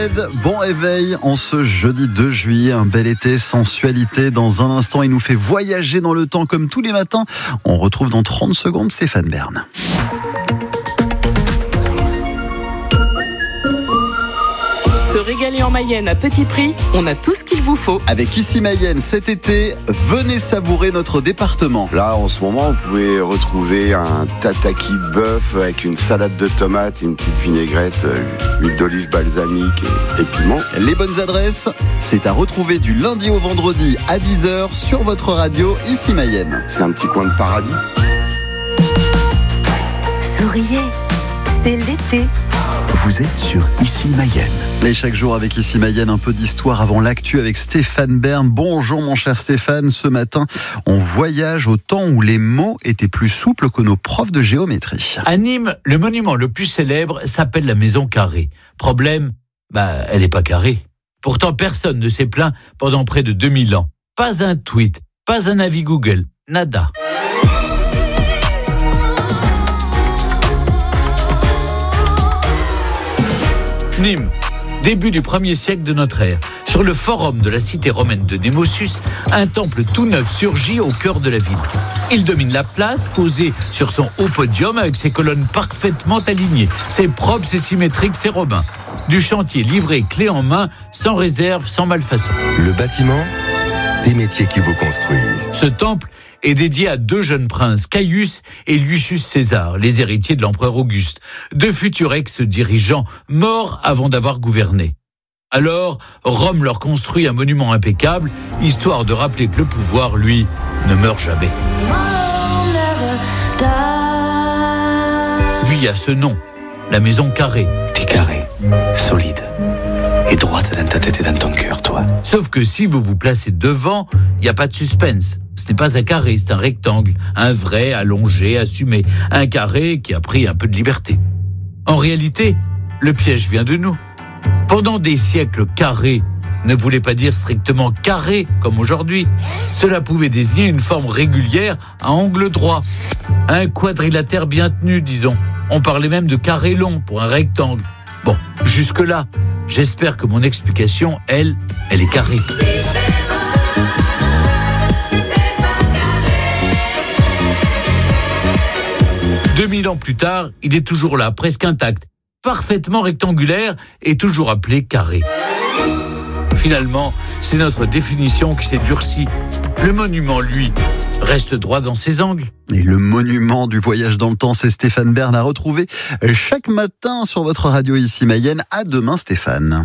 Bon réveil en ce jeudi 2 juillet, un bel été, sensualité. Dans un instant, il nous fait voyager dans le temps comme tous les matins. On retrouve dans 30 secondes Stéphane Bern. Se régaler en Mayenne à petit prix, on a tout ce qu'il vous faut. Avec Ici Mayenne cet été, venez savourer notre département. Là, en ce moment, vous pouvez retrouver un tataki de bœuf avec une salade de tomates, une petite vinaigrette, huile d'olive balsamique et piment. Les bonnes adresses, c'est à retrouver du lundi au vendredi à 10h sur votre radio Ici Mayenne. C'est un petit coin de paradis. Souriez, c'est l'été. Vous êtes sur Ici Mayenne. Et chaque jour avec Ici Mayenne, un peu d'histoire avant l'actu avec Stéphane Bern. Bonjour mon cher Stéphane, ce matin on voyage au temps où les mots étaient plus souples que nos profs de géométrie. À Nîmes, le monument le plus célèbre s'appelle la Maison Carrée. Problème, elle n'est pas carrée. Pourtant personne ne s'est plaint pendant près de 2000 ans. Pas un tweet, pas un avis Google, nada. Nîmes, début du 1er siècle de notre ère. Sur le forum de la cité romaine de Némosus, un temple tout neuf surgit au cœur de la ville. Il domine la place, posé sur son haut podium avec ses colonnes parfaitement alignées. C'est propre, c'est symétrique, c'est romain. Du chantier livré clé en main, sans réserve, sans malfaçon. Le bâtiment, des métiers qui vous construisent. Ce temple est dédié à deux jeunes princes, Caius et Lucius César, les héritiers de l'empereur Auguste, deux futurs ex-dirigeants morts avant d'avoir gouverné. Alors, Rome leur construit un monument impeccable, histoire de rappeler que le pouvoir, lui, ne meurt jamais. Puis il y a ce nom, la Maison Carrée. T'es carré, solide et droite dans ta tête et dans ton cœur, toi. Sauf que si vous vous placez devant, il n'y a pas de suspense. Ce n'est pas un carré, c'est un rectangle. Un vrai, allongé, assumé. Un carré qui a pris un peu de liberté. En réalité, le piège vient de nous. Pendant des siècles, carré ne voulait pas dire strictement carré, comme aujourd'hui. Cela pouvait désigner une forme régulière à angle droit. Un quadrilatère bien tenu, disons. On parlait même de carré long pour un rectangle. Bon, jusque-là, j'espère que mon explication, elle est carrée. 2000 ans plus tard, il est toujours là, presque intact, parfaitement rectangulaire et toujours appelé carré. Finalement, c'est notre définition qui s'est durcie. Le monument, lui, reste droit dans ses angles. Et le monument du voyage dans le temps, c'est Stéphane Bern à retrouver chaque matin sur votre radio Ici Mayenne. À demain Stéphane.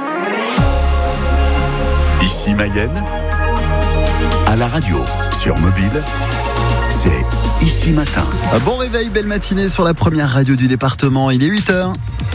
Ici Mayenne, à la radio, sur mobile, c'est Ici Matin. Bon réveil, belle matinée sur la première radio du département. Il est 8h.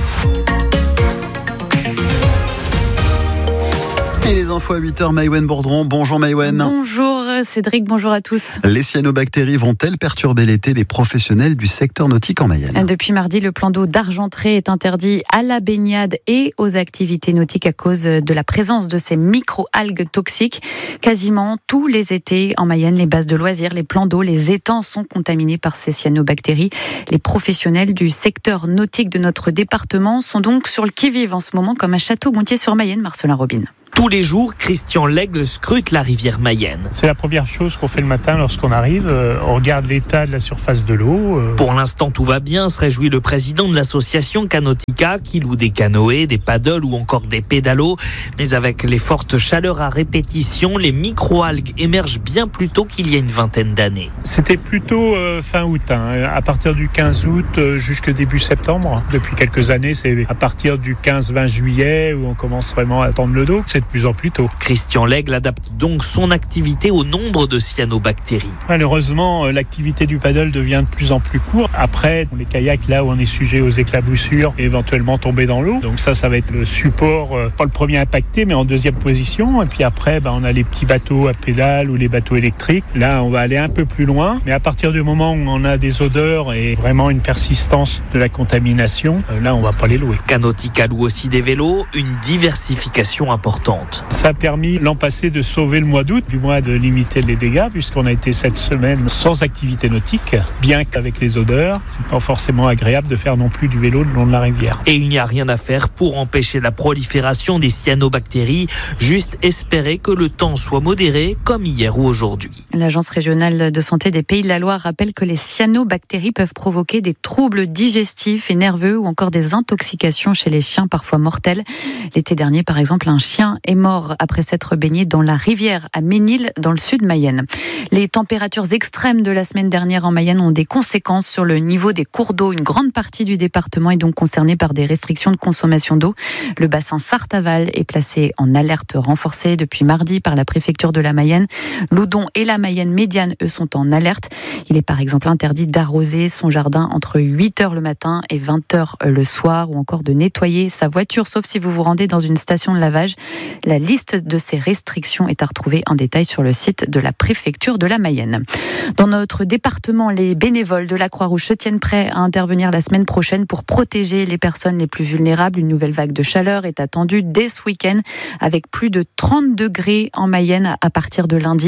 Et les infos à 8h, Maïwen Bourdron. Bonjour Maïwen. Bonjour Cédric, bonjour à tous. Les cyanobactéries vont-elles perturber l'été des professionnels du secteur nautique en Mayenne ? Depuis mardi, le plan d'eau d'Argentré est interdit à la baignade et aux activités nautiques à cause de la présence de ces micro-algues toxiques. Quasiment tous les étés en Mayenne, les bases de loisirs, les plans d'eau, les étangs sont contaminés par ces cyanobactéries. Les professionnels du secteur nautique de notre département sont donc sur le qui-vive en ce moment comme à Château-Gontier-sur-Mayenne, Marcelin Robin. Tous les jours, Christian Lègle scrute la rivière Mayenne. C'est la première chose qu'on fait le matin lorsqu'on arrive. On regarde l'état de la surface de l'eau. Pour l'instant, tout va bien, se réjouit le président de l'association Canotica qui loue des canoës, des paddles ou encore des pédalos. Mais avec les fortes chaleurs à répétition, les micro-algues émergent bien plus tôt qu'il y a une vingtaine d'années. C'était plutôt fin août, à partir du 15 août jusqu'au début septembre. Depuis quelques années, c'est à partir du 15-20 juillet où on commence vraiment à tendre le dos. C'est de plus en plus tôt. Christian Lègle adapte donc son activité au nombre de cyanobactéries. Malheureusement, l'activité du paddle devient de plus en plus courte. Après, les kayaks, là où on est sujet aux éclaboussures et éventuellement tomber dans l'eau. Donc ça va être le support, pas le premier impacté, mais en deuxième position. Et puis après, on a les petits bateaux à pédales ou les bateaux électriques. Là, on va aller un peu plus loin. Mais à partir du moment où on a des odeurs et vraiment une persistance de la contamination, là, on va pas les louer. Canotica loue aussi des vélos, une diversification importante. suivante. Ça a permis l'an passé de sauver le mois d'août, du moins de limiter les dégâts, puisqu'on a été cette semaine sans activité nautique, bien qu'avec les odeurs, c'est pas forcément agréable de faire non plus du vélo le long de la rivière. Et il n'y a rien à faire pour empêcher la prolifération des cyanobactéries, juste espérer que le temps soit modéré comme hier ou aujourd'hui. L'Agence régionale de santé des Pays de la Loire rappelle que les cyanobactéries peuvent provoquer des troubles digestifs et nerveux ou encore des intoxications chez les chiens parfois mortelles. L'été dernier, par exemple, un chien est mort après s'être baigné dans la rivière à Ménil, dans le sud Mayenne. Les températures extrêmes de la semaine dernière en Mayenne ont des conséquences sur le niveau des cours d'eau. Une grande partie du département est donc concernée par des restrictions de consommation d'eau. Le bassin Sarthe-Aval est placé en alerte renforcée depuis mardi par la préfecture de la Mayenne. Loudon et la Mayenne médiane, eux, sont en alerte. Il est par exemple interdit d'arroser son jardin entre 8h le matin et 20h le soir, ou encore de nettoyer sa voiture, sauf si vous vous rendez dans une station de lavage. La liste de ces restrictions est à retrouver en détail sur le site de la préfecture de la Mayenne. Dans notre département, les bénévoles de la Croix-Rouge se tiennent prêts à intervenir la semaine prochaine pour protéger les personnes les plus vulnérables. Une nouvelle vague de chaleur est attendue dès ce week-end, avec plus de 30 degrés en Mayenne à partir de lundi.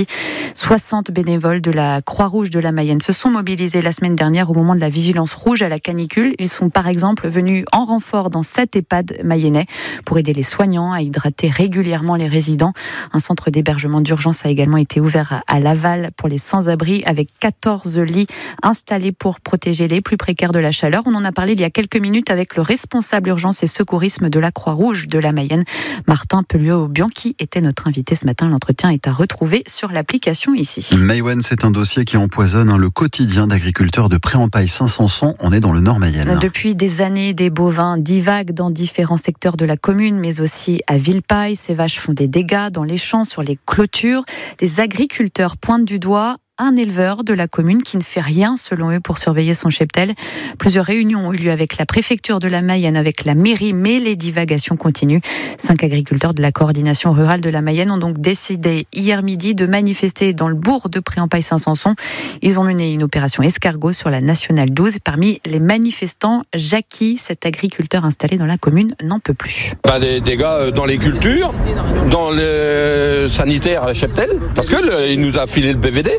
60 bénévoles de la Croix-Rouge de la Mayenne se sont mobilisés la semaine dernière au moment de la vigilance rouge à la canicule. Ils sont par exemple venus en renfort dans 7 EHPAD mayennais pour aider les soignants à hydrater régulièrement les résidents. Un centre d'hébergement d'urgence a également été ouvert à Laval pour les sans-abri, avec 14 lits installés pour protéger les plus précaires de la chaleur. On en a parlé il y a quelques minutes avec le responsable urgence et secourisme de la Croix-Rouge de la Mayenne, Martin Pelluot-Bianchi, était notre invité ce matin. L'entretien est à retrouver sur l'application ici. Maïwenn, c'est un dossier qui empoisonne le quotidien d'agriculteurs de Pré-en-Pail-Saint-Sanson. On est dans le Nord Mayenne. Depuis des années, des bovins divaguent dans différents secteurs de la commune, mais aussi à Villepaille. Ces vaches font des dégâts dans les champs, sur les clôtures. Des agriculteurs pointent du doigt un éleveur de la commune qui ne fait rien, selon eux, pour surveiller son cheptel. Plusieurs réunions ont eu lieu avec la préfecture de la Mayenne, avec la mairie, mais les divagations continuent. 5 agriculteurs de la coordination rurale de la Mayenne ont donc décidé hier midi de manifester dans le bourg de Pré-en-Pail-Saint-Sanson. Ils ont mené une opération escargot sur la Nationale 12. Parmi les manifestants, Jackie, cet agriculteur installé dans la commune, n'en peut plus. Des dégâts dans les cultures, dans le sanitaire à la cheptel, parce qu'il nous a filé le BVD.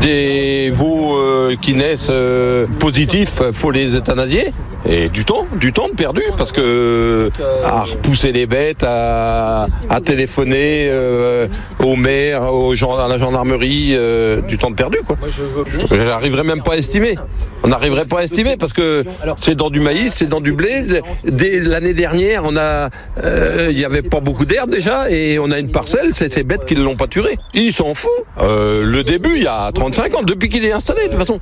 Des veaux qui naissent positifs, faut les euthanasier. Et du temps perdu, parce que à repousser les bêtes, à téléphoner au maire, à la gendarmerie, du temps de perdu, quoi. Je n'arriverai même pas à estimer. On n'arriverait pas à estimer parce que c'est dans du maïs, c'est dans du blé. Dès l'année dernière, il y avait pas beaucoup d'herbe déjà, et on a une parcelle, c'est ces bêtes qui ne l'ont pas tué. Ils s'en foutent. Le début, il y a 35 ans, depuis qu'il est installé, de toute façon.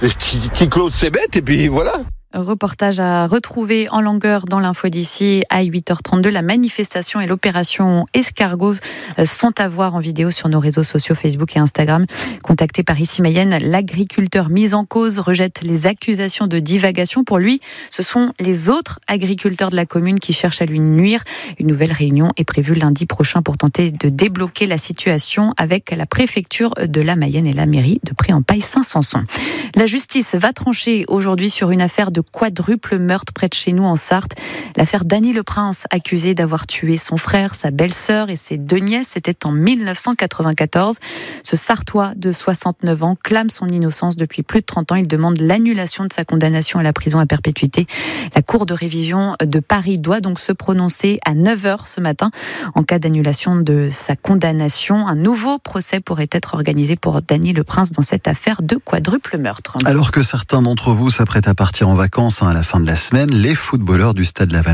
Qui close ses bêtes, et puis voilà. Reportage à retrouver en longueur dans l'info d'ici à 8h32. La manifestation et l'opération escargot sont à voir en vidéo sur nos réseaux sociaux Facebook et Instagram. Contacté par Ici Mayenne, l'agriculteur mis en cause rejette les accusations de divagation. Pour lui, ce sont les autres agriculteurs de la commune qui cherchent à lui nuire. Une nouvelle réunion est prévue lundi prochain pour tenter de débloquer la situation avec la préfecture de la Mayenne et la mairie de Pré-en-Pail-Saint-Sanson. La justice va trancher aujourd'hui sur une affaire de quadruple meurtre près de chez nous en Sarthe. L'affaire Dany Le Prince, accusé d'avoir tué son frère, sa belle-sœur et ses 2 nièces, c'était en 1994. Ce Sartois de 69 ans clame son innocence depuis plus de 30 ans. Il demande l'annulation de sa condamnation à la prison à perpétuité. La Cour de révision de Paris doit donc se prononcer à 9h ce matin. En cas d'annulation de sa condamnation, un nouveau procès pourrait être organisé pour Dany Le Prince dans cette affaire de quadruple meurtre. Alors que certains d'entre vous s'apprêtent à partir en vacances à la fin de la semaine, les footballeurs du Stade Lavallois